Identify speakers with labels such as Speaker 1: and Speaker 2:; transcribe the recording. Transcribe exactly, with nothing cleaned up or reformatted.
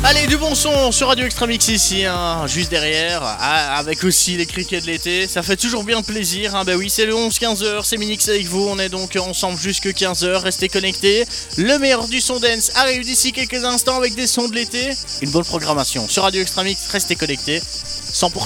Speaker 1: Allez, du bon son sur Radio Extra Mix ici, hein, juste derrière, ah, avec aussi les criquets de l'été. Ça fait toujours bien plaisir. Hein, bah oui, c'est le onze quinze heures, c'est Minix avec vous. On est donc ensemble jusque quinze heures. Restez connectés. Le meilleur du son dance arrive d'ici quelques instants avec des sons de l'été. Une bonne programmation sur Radio Extra Mix. Restez connectés. cent pour cent